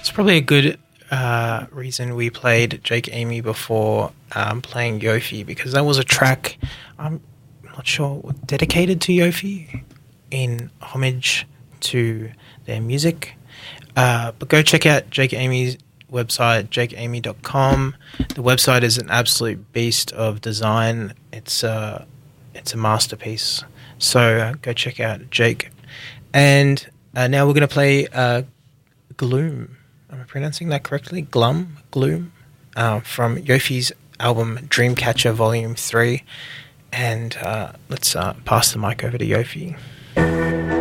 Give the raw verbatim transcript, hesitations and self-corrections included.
It's probably a good uh, reason we played Jake Amy before um, playing Yofi, because that was a track, I'm not sure, dedicated to Yofi in homage to their music. Uh, but go check out Jake Amy's website, jake amy dot com. The website is an absolute beast of design. It's uh, it's a masterpiece. So uh, go check out Jake. And uh, now we're going to play uh, Gloom. Am I pronouncing that correctly? Glum? Gloom? Uh, from Yofi's album Dreamcatcher Volume three. And uh, let's uh, pass the mic over to Yofi.